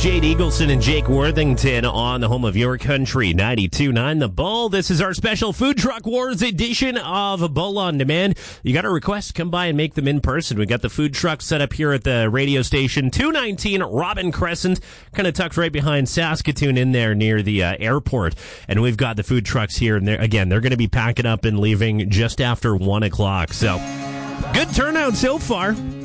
Jade Eagleson and Jake Worthington on the home of your country, 92.9 The Bull. This is our special Food Truck Wars edition of Bull on Demand. You got a request, come by and make them in person. We got the food truck set up here at the radio station, 219 Robin Crescent, kind of tucked right behind Saskatoon in there near the airport. And we've got the food trucks here, and they're going to be packing up and leaving just after 1 o'clock. So, good turnout so far.